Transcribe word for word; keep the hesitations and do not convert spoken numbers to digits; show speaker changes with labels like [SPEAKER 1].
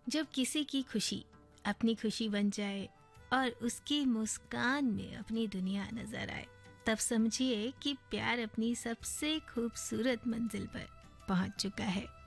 [SPEAKER 1] जब किसी की खुशी अपनी खुशी बन जाए और उसकी मुस्कान में अपनी दुनिया नजर आए, तब समझिए कि प्यार अपनी सबसे खूबसूरत मंजिल पर पहुंच चुका है।